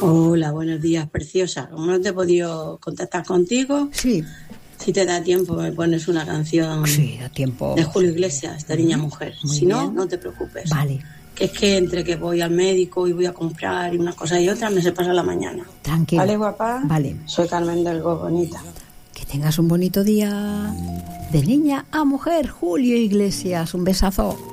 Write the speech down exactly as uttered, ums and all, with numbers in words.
Hola, buenos días, preciosa. Como no te he podido contactar contigo, sí, si te da tiempo me pones una canción sí, da tiempo. de Julio Iglesias, esta niña mujer. Muy Si no, bien. no te preocupes. Vale, Que es que entre que voy al médico y voy a comprar y unas cosas y otras, me se pasa la mañana. tranquilo. Vale, guapa. Vale. Soy Carmen del Go, bonita. Que tengas un bonito día. De niña a mujer, Julio Iglesias. Un besazo.